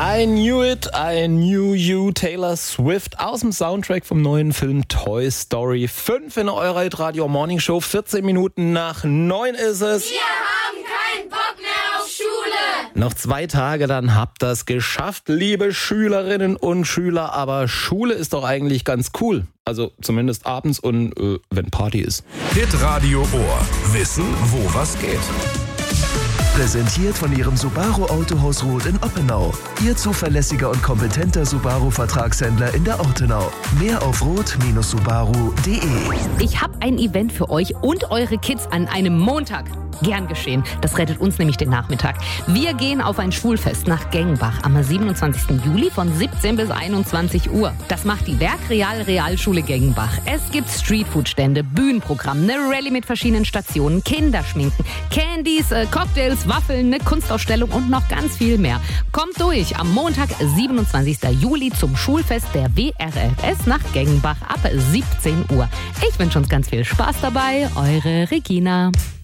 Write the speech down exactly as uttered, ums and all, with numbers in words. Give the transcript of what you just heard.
I Knew It, I Knew You, Taylor Swift aus dem Soundtrack vom neuen Film Toy Story fünf in eurer Radio Morning Show. vierzehn Minuten nach neun ist es. Wir haben keinen Bock mehr auf Schule. Noch zwei Tage, dann habt ihr es geschafft, liebe Schülerinnen und Schüler. Aber Schule ist doch eigentlich ganz cool. Also zumindest abends und äh, wenn Party ist. Hitradio Ohr. Wissen, wo was geht. Präsentiert von Ihrem Subaru Autohaus Roth in Oppenau. Ihr zuverlässiger und kompetenter Subaru-Vertragshändler in der Ortenau. Mehr auf roth Bindestrich subaru punkt de. Ich habe ein Event für euch und eure Kids an einem Montag. Gern geschehen. Das rettet uns nämlich den Nachmittag. Wir gehen auf ein Schulfest nach Gengenbach am siebenundzwanzigsten Juli von siebzehn bis einundzwanzig Uhr. Das macht die Werkreal Realschule Gengenbach. Es gibt Streetfood-Stände, Bühnenprogramm, eine Rallye mit verschiedenen Stationen, Kinderschminken, Candies, äh, Cocktails, Waffeln, eine Kunstausstellung und noch ganz viel mehr. Kommt durch am Montag, siebenundzwanzigsten Juli zum Schulfest der W R L S nach Gengenbach ab siebzehn Uhr. Ich wünsche uns ganz viel Spaß dabei. Eure Regina.